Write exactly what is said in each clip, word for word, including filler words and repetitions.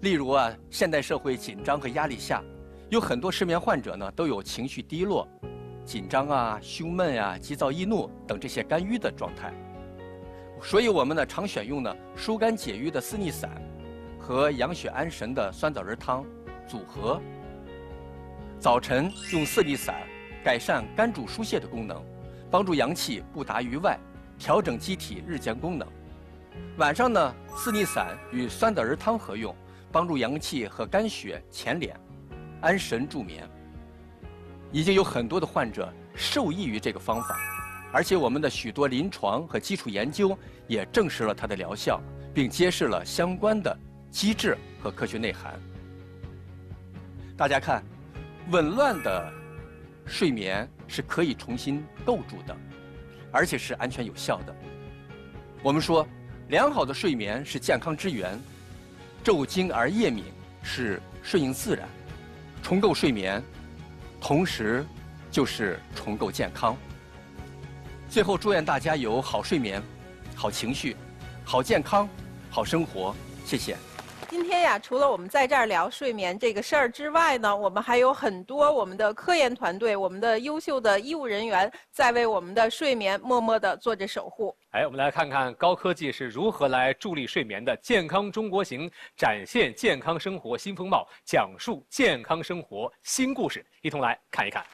例如啊，现代社会紧张和压力下，有很多失眠患者呢都有情绪低落、紧张啊、胸闷呀、急躁易怒等这些肝郁的状态。所以我们呢常选用呢疏肝解郁的四逆散和养血安神的酸枣仁汤组合。早晨用四逆散改善肝主疏泄的功能，帮助阳气不达于外，调整机体日间功能。晚上呢，四逆散与酸枣仁汤合用，帮助阳气和肝血潜敛，安神助眠。已经有很多的患者受益于这个方法，而且我们的许多临床和基础研究也证实了它的疗效，并揭示了相关的机制和科学内涵。大家看，紊乱的睡眠是可以重新构筑的，而且是安全有效的。我们说，良好的睡眠是健康之源，昼精而夜敏是顺应自然，重构睡眠，同时就是重构健康。最后，祝愿大家有好睡眠、好情绪、好健康、好生活。谢谢。 今天呀，除了我们在这儿聊睡眠这个事儿之外呢，我们还有很多我们的科研团队、我们的优秀的医务人员在为我们的睡眠默默地做着守护。 哎，我们来看看高科技是如何来助力睡眠的。健康中国行展现健康生活新风貌，讲述健康生活新故事，一同来看一看。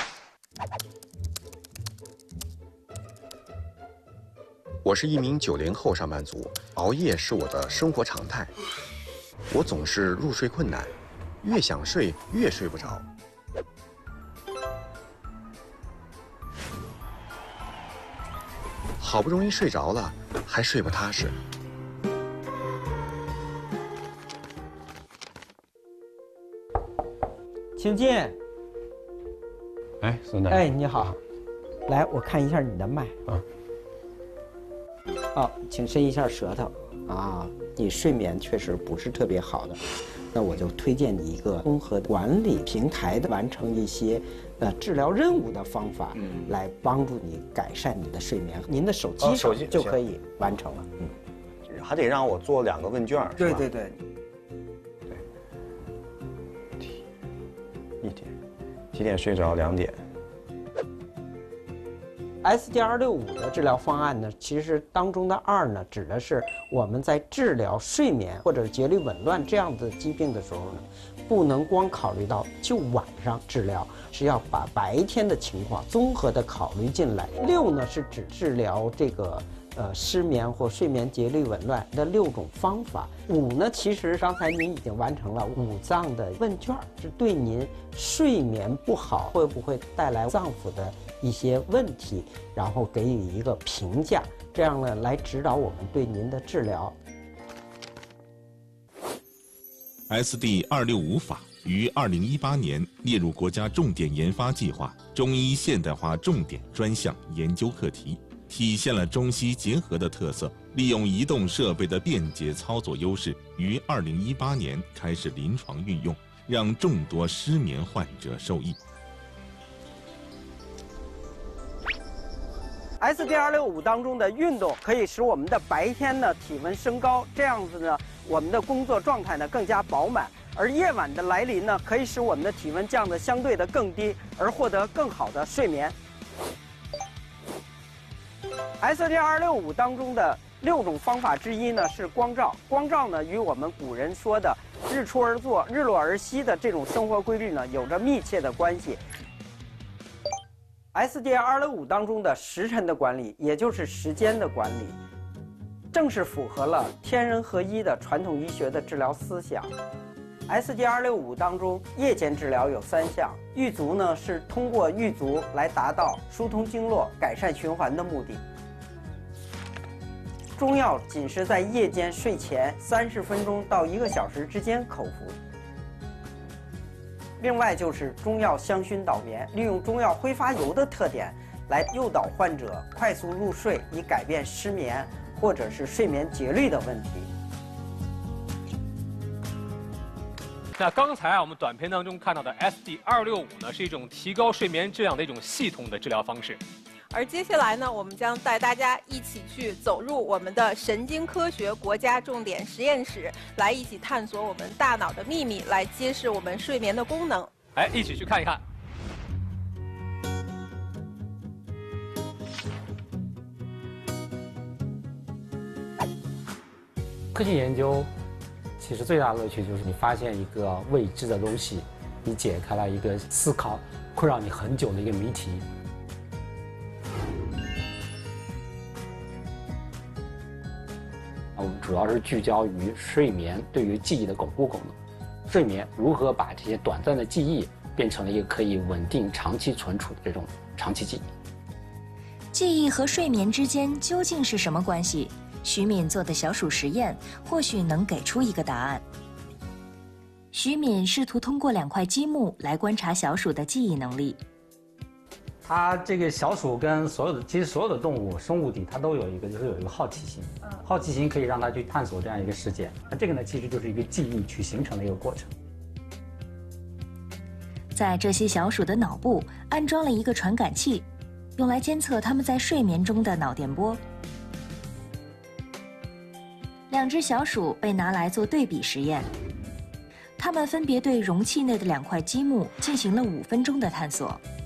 我是一名九零后上班族，熬夜是我的生活常态。我总是入睡困难，越想睡越睡不着。好不容易睡着了，还睡不踏实。 请进。 哎，孙大夫。 哎，你好。来，我看一下你的脉啊。哦，请伸一下舌头啊。你睡眠确实不是特别好的，那我就推荐你一个综合管理平台的完成一些呃治疗任务的方法，嗯，来帮助你改善你的睡眠。您的手机上就可以完成了，嗯。 还得让我做两个问卷， 对对对。 对。一点，几点睡着？两点。 S D 二六五的治疗方案呢，其实当中的二呢，指的是我们在治疗睡眠或者节律紊乱这样的疾病的时候呢，不能光考虑到就晚上治疗，是要把白天的情况综合的考虑进来。六呢是指治疗这个呃失眠或睡眠节律紊乱的六种方法。五呢，其实刚才您已经完成了五脏的问卷，是对您睡眠不好会不会带来脏腑的一些问题，然后给予一个评价，这样呢来指导我们对您的治疗。 S D 二六五法于二零一八年列入国家重点研发计划中医现代化重点专项研究课题，体现了中西结合的特色，利用移动设备的便捷操作优势，于二零一八年开始临床运用，让众多失眠患者受益。 S D 二六五当中的运动可以使我们的白天呢体温升高，这样子呢我们的工作状态呢更加饱满，而夜晚的来临呢可以使我们的体温降得相对的更低，而获得更好的睡眠。S D 二六五当中的六种方法之一呢是光照，光照呢与我们古人说的日出而作、日落而息的这种生活规律呢有着密切的关系。S D 二六五当中的时辰的管理，也就是时间的管理，正是符合了天人合一的传统医学的治疗思想。S D 二六五当中，夜间治疗有三项，狱足呢是通过狱足来达到疏通经络、改善循环的目的。中药仅是在夜间睡前三十分钟到一个小时之间口服。另外就是中药香薰导眠，利用中药挥发油的特点来诱导患者快速入睡，以改变失眠或者是睡眠节律的问题。 那刚才啊，我们短片当中看到的 S D 二六五呢，是一种提高睡眠质量的一种系统的治疗方式。 而接下来呢，我们将带大家一起去走入我们的神经科学国家重点实验室，来一起探索我们大脑的秘密，来揭示我们睡眠的功能。 哎，一起去看一看。 科学研究其实最大的乐趣就是你发现一个未知的东西，你解开了一个思考困扰你很久的一个谜题。我们主要是聚焦于睡眠对于记忆的巩固功能，睡眠如何把这些短暂的记忆变成了一个可以稳定长期存储的这种长期记忆。 记忆和睡眠之间究竟是什么关系？徐敏做的小鼠实验或许能给出一个答案。徐敏试图通过两块积木来观察小鼠的记忆能力。 它这个小鼠跟所有的其实所有的动物生物体它都有一个就是有一个好奇心，好奇心可以让它去探索这样一个世界。那这个呢其实就是一个记忆去形成的一个过程。 在这些小鼠的脑部安装了一个传感器，用来监测它们在睡眠中的脑电波。两只小鼠被拿来做对比实验，它们分别对容器内的两块积木进行了五分钟的探索。